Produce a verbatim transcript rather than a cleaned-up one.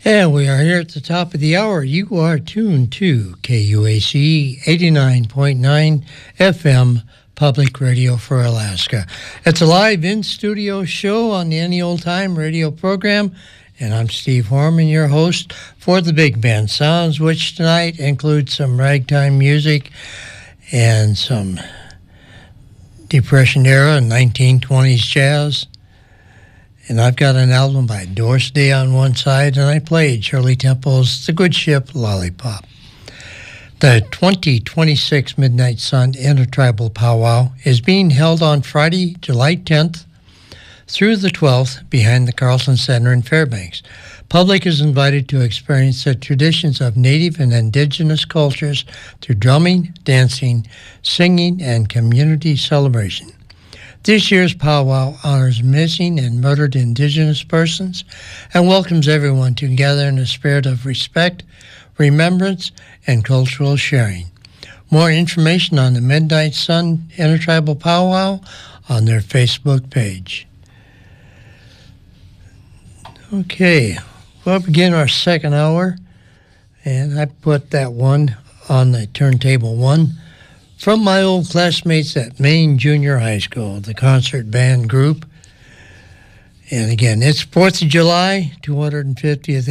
And we are here at the top of the hour. You are tuned to K U A C eighty-nine point nine F M Public Radio for Alaska. It's a live in-studio show on the Any Old Time radio program, and I'm Steve Horman, your host for the Big Band Sounds, which tonight includes some ragtime music and some Depression-era nineteen twenties jazz. And I've got an album by Doris Day on one side, and I played Shirley Temple's The Good Ship Lollipop. The twenty twenty-six Midnight Sun Intertribal Powwow is being held on Friday, July tenth through the twelfth behind the Carlson Center in Fairbanks. Public is invited to experience the traditions of Native and Indigenous cultures through drumming, dancing, singing, and community celebration. This year's powwow honors missing and murdered Indigenous persons and welcomes everyone together in a spirit of respect, remembrance, and cultural sharing. More information on the Midnight Sun Intertribal Powwow on their Facebook page. Okay, we'll begin our second hour, and I put that one on the turntable one. From my old classmates at Maine Junior High School, the concert band group. And again, it's fourth of July, two hundred fiftieth